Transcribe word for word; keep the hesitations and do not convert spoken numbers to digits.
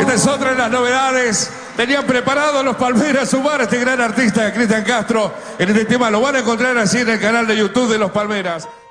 Esta es otra de las novedades. Tenían preparado los Palmeras sumar a este gran artista, Cristian Castro, en este tema. Lo van a encontrar así en el canal de YouTube de los Palmeras.